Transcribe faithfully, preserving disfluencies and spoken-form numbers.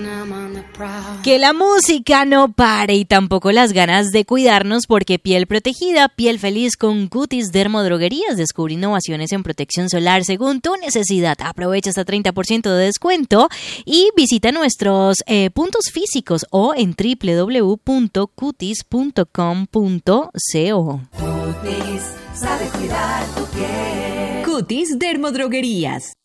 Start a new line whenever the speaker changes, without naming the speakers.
Que la música no pare y tampoco las ganas de cuidarnos, porque piel protegida, piel feliz con Cutis Dermodroguerías. Descubre innovaciones en protección solar según tu necesidad. Aprovecha hasta treinta por ciento de descuento y visita nuestros eh, puntos físicos o en doble u doble u doble u punto cutis punto com punto co.
Cutis sabe cuidar tu piel.
Cutis Dermodroguerías.